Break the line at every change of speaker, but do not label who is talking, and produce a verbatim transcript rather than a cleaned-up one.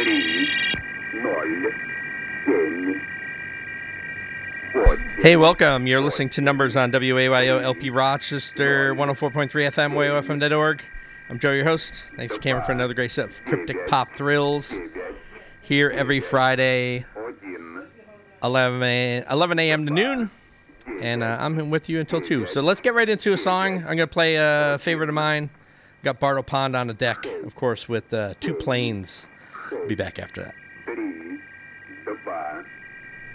Hey, welcome. You're listening to Numbers on W A Y O L P Rochester, one oh four point three F M, W A Y O F M dot org. I'm Joe, your host. Thanks to Cameron for another great set of Cryptic Pop Thrills. Here every Friday, eleven a.m. to noon. And uh, I'm with you until two. So let's get right into a song. I'm going to play a favorite of mine. Got Bartle Pond on the deck, of course, with uh, Two Planes. Be back after that.